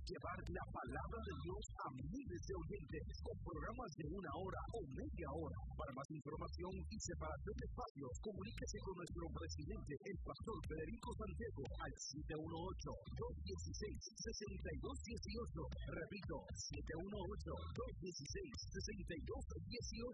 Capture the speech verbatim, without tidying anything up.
llevar la palabra de Dios a miles de oyentes con programas de una hora o media hora. Para más información y separación de espacios, comuníquese con nuestro presidente, el pastor Federico Santiago, al siete uno ocho, dos uno seis, seis dos uno ocho. Repito, siete uno ocho, dos uno seis, seis dos uno ocho.